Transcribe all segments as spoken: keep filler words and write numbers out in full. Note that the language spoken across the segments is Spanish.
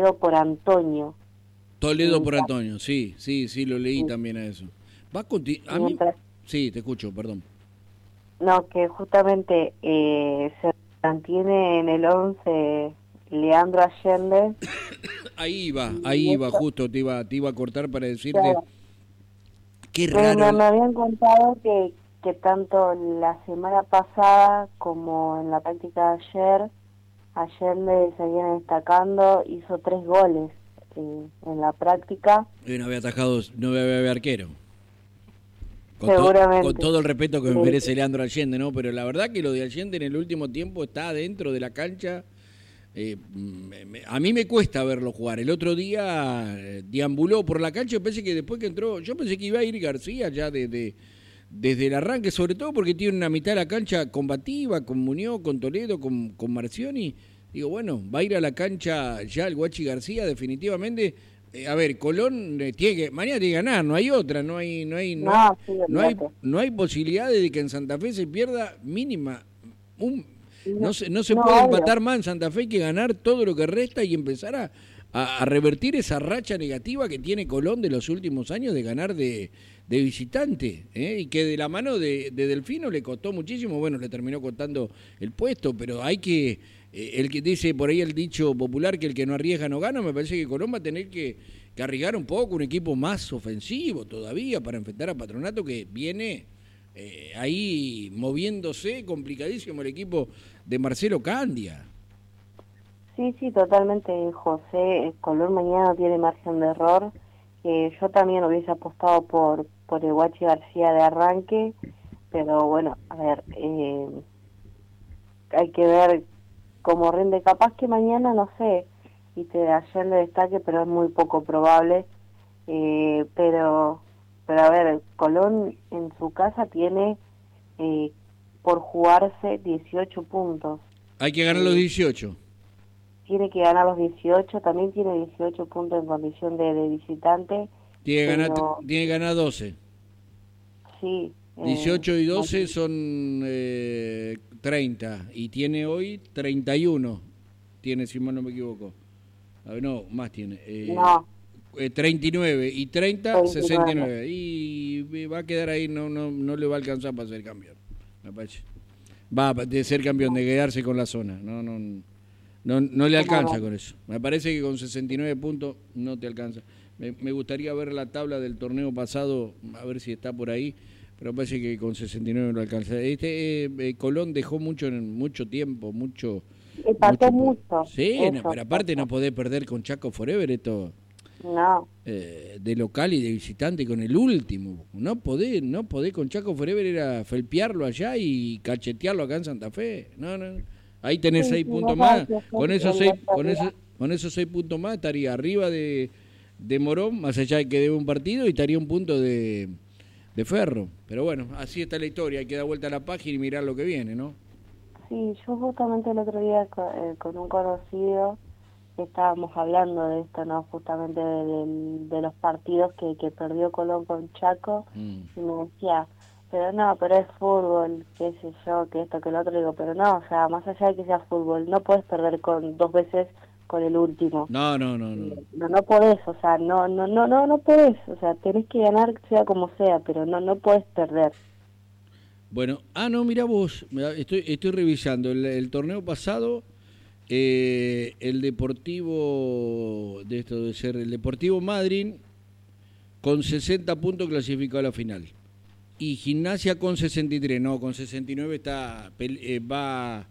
Toledo por Antonio. Toledo por Antonio, sí, sí, sí, lo leí sí. también a eso. Va a conti- a mí... Sí, te escucho, perdón. No, que justamente eh, se mantiene en el once Leandro Allende. Ahí va, ahí va, justo te iba, te iba a cortar para decirte... Claro. Qué raro. Me, me habían contado que, que tanto la semana pasada como en la práctica de ayer, Allende se viene destacando, hizo tres goles eh, en la práctica. Y no había atajado, no había, había arquero. Con Seguramente. To, con todo el respeto que sí. me merece Leandro Allende, ¿no? Pero la verdad que lo de Allende en el último tiempo está dentro de la cancha. Eh, me, me, a mí me cuesta verlo jugar. El otro día eh, deambuló por la cancha. Yo pensé que después que entró, yo pensé que iba a ir García ya desde, desde el arranque, sobre todo porque tiene una mitad de la cancha combativa, con Muñoz, con Toledo, con, con Marcioni. Digo, bueno, va a ir a la cancha ya el Guachi García, definitivamente. Eh, a ver, Colón eh, tiene que, mañana tiene que ganar, no hay otra, no hay, no hay, no, no, hay, sí, no hay, no hay posibilidades de que en Santa Fe se pierda mínima un No se, no se no, puede obvio. empatar más en Santa Fe, hay que ganar todo lo que resta y empezar a, a, a revertir esa racha negativa que tiene Colón de los últimos años de ganar de, de visitante, ¿eh? Y que de la mano de, de Delfino le costó muchísimo, bueno, le terminó costando el puesto, pero hay que, eh, el que dice por ahí el dicho popular que el que no arriesga no gana, me parece que Colón va a tener que, que arriesgar un poco, un equipo más ofensivo todavía para enfrentar a Patronato que viene... Eh, ahí moviéndose, complicadísimo el equipo de Marcelo Candia. Sí, sí, totalmente, José. Colón mañana no tiene margen de error. Eh, yo también hubiese apostado por, por el Guachi García de arranque, pero bueno, a ver, eh, hay que ver cómo rinde. Capaz que mañana, no sé, y te ayer le destaque, pero es muy poco probable. Eh, pero... Pero a ver, Colón en su casa tiene eh, por jugarse dieciocho puntos. Hay que ganar eh, los dieciocho. Tiene que ganar los dieciocho, también tiene dieciocho puntos en condición de, de visitante. Tiene que pero... ganar, tiene que ganar doce. Sí. dieciocho y doce son eh, treinta, y tiene hoy treinta y uno. Tiene, si mal no me equivoco. A ver, no, más tiene. Eh, no. Eh, treinta y nueve y treinta, treinta y nueve. sesenta y nueve. Y va a quedar ahí, no no no le va a alcanzar para ser campeón, me parece. Va de ser campeón, de quedarse con la zona. No no no, no le alcanza con eso. Me parece que con sesenta y nueve puntos no te alcanza. Me, me gustaría ver la tabla del torneo pasado, a ver si está por ahí, pero me parece que con sesenta y nueve no lo alcanza. Este eh, eh, Colón dejó mucho mucho tiempo, mucho... Empató mucho. mucho. Sí, no, pero aparte no podés perder con Chaco Forever esto... No. Eh, de local y de visitante con el último. No podés, no podés con Chaco Forever era felpearlo allá y cachetearlo acá en Santa Fe. No, no. Ahí tenés sí, seis sí, puntos no más. Con esos seis, con esos, con esos seis puntos más estaría arriba de, de Morón, más allá de que debe un partido, y estaría un punto de, de Ferro. Pero bueno, así está la historia. Hay que dar vuelta a la página y mirar lo que viene, ¿no? Sí, yo justamente el otro día con, eh, con un conocido estábamos hablando de esto, ¿no? Justamente de, de, de los partidos que, que perdió Colón con Chaco, mm. y me decía, pero no, pero es fútbol, qué sé yo, que esto, que lo otro, digo, pero no, o sea, más allá de que sea fútbol, no puedes perder con dos veces con el último. No, no, no, no. No, no podés, o sea, no, no, no, no, no podés, o sea, tenés que ganar sea como sea, pero no, no podés perder. Bueno, ah, no, mira vos, estoy, estoy revisando el, el torneo pasado. Eh, el Deportivo, de esto debe ser el Deportivo Madryn, con sesenta puntos clasificado a la final. Y Gimnasia con sesenta y tres, no, con sesenta y nueve está, eh, va,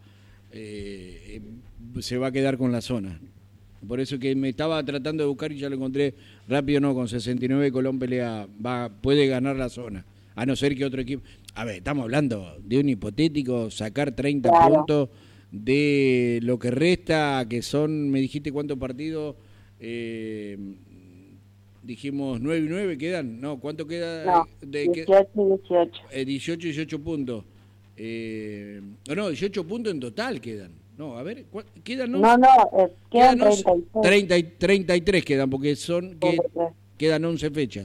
eh, se va a quedar con la zona. Por eso que me estaba tratando de buscar y ya lo encontré rápido, no, con sesenta y nueve Colón pelea, va, puede ganar la zona. A no ser que otro equipo... A ver, estamos hablando de un hipotético sacar treinta claro. puntos de lo que resta, que son, me dijiste cuántos partidos, eh, dijimos nueve y nueve quedan, no, ¿cuánto queda? No, de, dieciocho y dieciocho. Eh, dieciocho y dieciocho puntos. Eh, no, no, dieciocho puntos en total quedan. No, a ver, quedan... No, no, eh, quedan, quedan treinta y tres. treinta y tres quedan, porque son que quedan once fechas.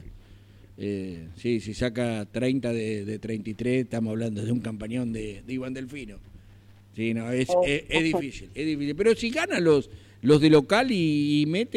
Eh, sí, si saca treinta de, de treinta y tres, estamos hablando de un campañón de, de Iván Delfino. Sí, no, es, es, es difícil, es difícil. Pero si ganan los, los de local y, y mete